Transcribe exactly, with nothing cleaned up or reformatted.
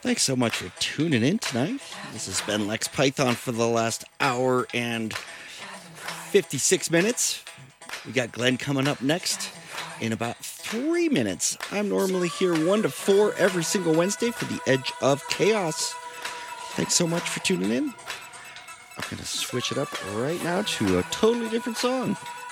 Thanks so much for tuning in tonight. This has been Lex Python for the last hour and fifty-six minutes. We got Glenn coming up next in about three minutes. I'm normally here one to four every single Wednesday for the Edge of Chaos. Thanks so much for tuning in. I'm going to switch it up right now to a totally different song.